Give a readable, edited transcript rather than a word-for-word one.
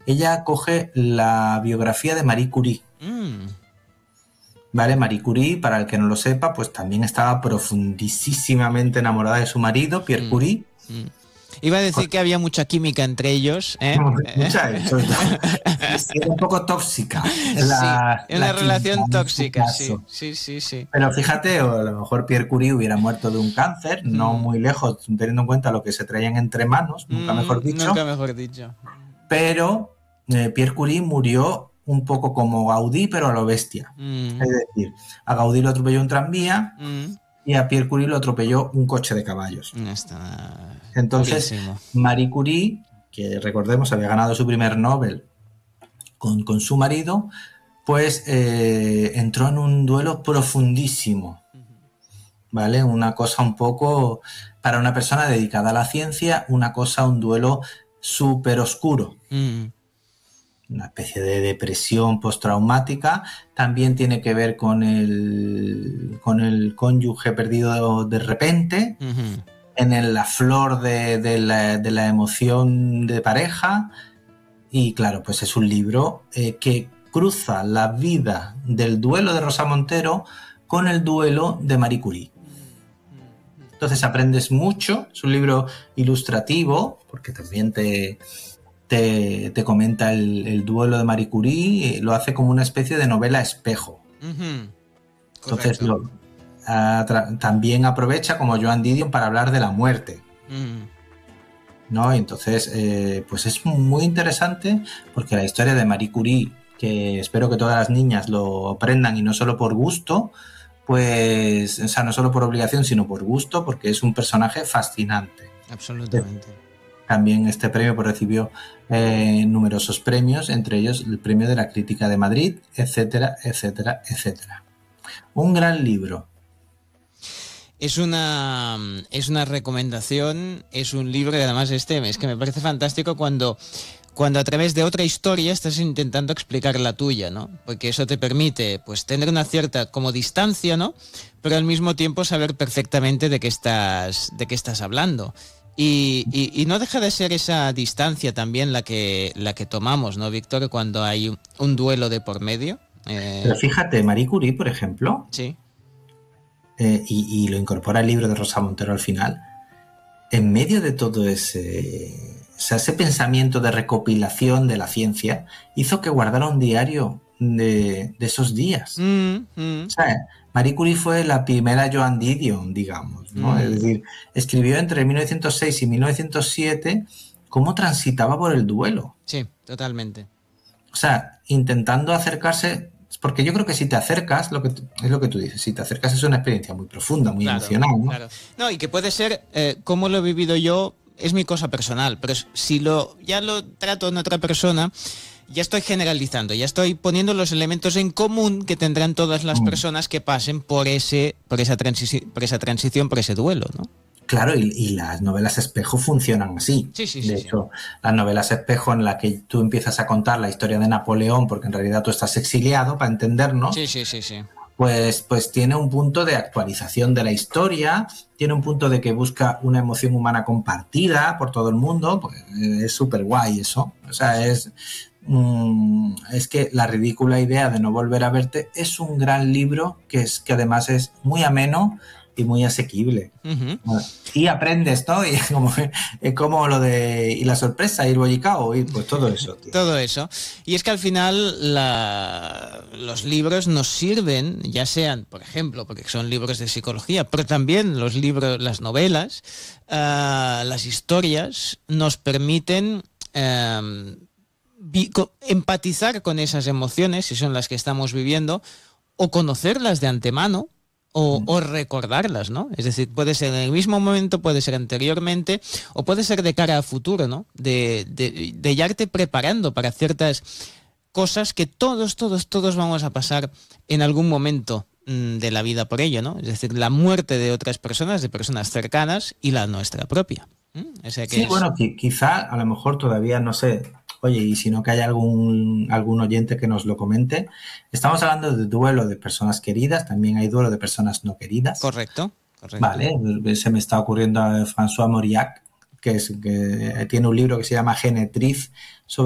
ella coge la biografía de Marie Curie. ¿Vale? Marie Curie, para el que no lo sepa, pues también estaba profundísimamente enamorada de su marido, Pierre Curie. Iba a decir que había mucha química entre ellos, ¿eh? Sobre todo. Era un poco tóxica. Una relación tóxica, sí. Pero fíjate, o a lo mejor Pierre Curie hubiera muerto de un cáncer, no muy lejos, teniendo en cuenta lo que se traían entre manos, nunca mejor dicho. Pero Pierre Curie murió un poco como Gaudí, pero a lo bestia. Es decir, a Gaudí lo atropelló un tranvía y a Pierre Curie lo atropelló un coche de caballos. Entonces, buenísimo. Marie Curie, que recordemos había ganado su primer Nobel con su marido, pues entró en un duelo profundísimo, ¿vale? Una cosa un poco, para una persona dedicada a la ciencia, un duelo súper oscuro. Una especie de depresión postraumática. También tiene que ver con el cónyuge perdido de repente, en la flor de la emoción de pareja. Y claro, pues es un libro que cruza la vida del duelo de Rosa Montero con el duelo de Marie Curie. Entonces aprendes mucho, es un libro ilustrativo, porque también te comenta el duelo de Marie Curie, lo hace como una especie de novela espejo. Entonces también aprovecha, como Joan Didion, para hablar de la muerte. ¿No? Entonces, pues es muy interesante, porque la historia de Marie Curie, que espero que todas las niñas lo aprendan, y no solo por gusto, pues, o sea, no solo por obligación, sino por gusto, porque es un personaje fascinante. Absolutamente. También este premio pues recibió numerosos premios, entre ellos el premio de la Crítica de Madrid, etcétera, etcétera, etcétera. Un gran libro. Es una recomendación, es un libro que además es que me parece fantástico cuando a través de otra historia estás intentando explicar la tuya, ¿no? Porque eso te permite pues tener una cierta como distancia, ¿no? Pero al mismo tiempo saber perfectamente de qué estás hablando. Y no deja de ser esa distancia también la que tomamos, ¿no, Víctor? Cuando hay un duelo de por medio. Pero fíjate, Marie Curie, por ejemplo, sí. Y lo incorpora el libro de Rosa Montero al final, en medio de todo ese pensamiento de recopilación de la ciencia, hizo que guardara un diario de esos días. O sea, Marie Curie fue la primera Joan Didion, digamos, ¿no? Es decir, escribió entre 1906 y 1907 cómo transitaba por el duelo. Sí, totalmente. O sea, intentando acercarse, porque yo creo que si te acercas, es lo que tú dices, si te acercas es una experiencia muy profunda, muy emocional, ¿no? Claro. No, y que puede ser, como lo he vivido yo, es mi cosa personal, pero si ya lo trato en otra persona, ya estoy generalizando, ya estoy poniendo los elementos en común que tendrán todas las personas que pasen por esa transición, por ese duelo, ¿no? Claro, y las novelas espejo funcionan así. De hecho, las novelas espejo en las que tú empiezas a contar la historia de Napoleón, porque en realidad tú estás exiliado, para entendernos. Sí. Pues tiene un punto de actualización de la historia, tiene un punto de que busca una emoción humana compartida por todo el mundo, pues es súper guay eso. O sea, es que La ridícula idea de no volver a verte es un gran libro que además es muy ameno y muy asequible. Y aprendes, ¿no? Y como lo de y la sorpresa, ir bollicao, y pues todo eso, tío. Todo eso. Y es que al final los libros nos sirven, ya sean, por ejemplo, porque son libros de psicología, pero también los libros, las novelas, las historias nos permiten empatizar con esas emociones, si son las que estamos viviendo, o conocerlas de antemano, o recordarlas, ¿no? Es decir, puede ser en el mismo momento, puede ser anteriormente, o puede ser de cara a futuro, ¿no? De ya irte preparando para ciertas cosas que todos vamos a pasar en algún momento de la vida por ello, ¿no? Es decir, la muerte de otras personas, de personas cercanas, y la nuestra propia. O sea que sí, bueno, quizá a lo mejor todavía no sé. Oye, y si no que haya algún oyente que nos lo comente. Estamos hablando de duelo de personas queridas, también hay duelo de personas no queridas. Correcto. Vale, se me está ocurriendo a François Mauriac, que tiene un libro que se llama Genetriz, sobre